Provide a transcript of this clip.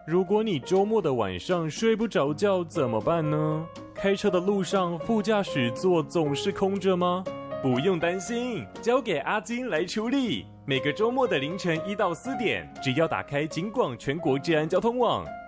如果你周末的晚上睡不着觉怎么办呢？开车的路上副驾驶座总是空着吗？不用担心，交给阿金来处理。每个周末的凌晨1到4点，只要打开警广全国治安交通网，